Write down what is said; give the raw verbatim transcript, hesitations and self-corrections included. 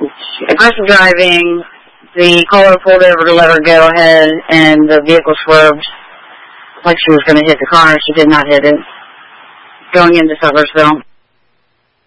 aggressive driving. The caller pulled over to let her go ahead, and the vehicle swerved like she was going to hit the car. She did not hit it. Going into Sutlersville.